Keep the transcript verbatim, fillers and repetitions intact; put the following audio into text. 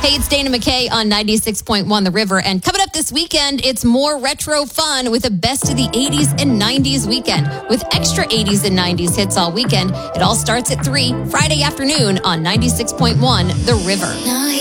Hey, it's Dana McKay on ninety-six point one The River. And coming up this weekend, it's more retro fun with a best of the eighties and nineties weekend with extra eighties and nineties hits all weekend. It all starts at three Friday afternoon on ninety-six point one The River.